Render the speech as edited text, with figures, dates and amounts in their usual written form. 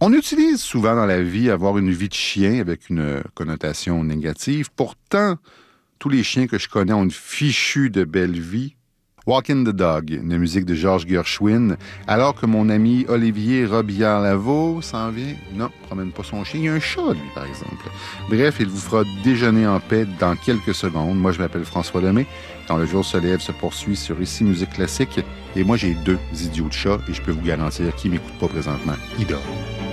On utilise souvent dans la vie avoir une vie de chien avec une connotation négative. Pourtant, tous les chiens que je connais ont une fichue de belle vie. Walking the Dog, une musique de Georges Gershwin, alors que mon ami Olivier Robillard-Lavaux s'en vient. Non, promène pas son chien. Il y a un chat, lui, par exemple. Bref, il vous fera déjeuner en paix dans quelques secondes. Moi, je m'appelle François Lemay. Quand le jour se lève se poursuit sur Ici Musique Classique. Et moi, j'ai 2 idiots de chats et je peux vous garantir qu'ils m'écoutent pas présentement. Ils dorment.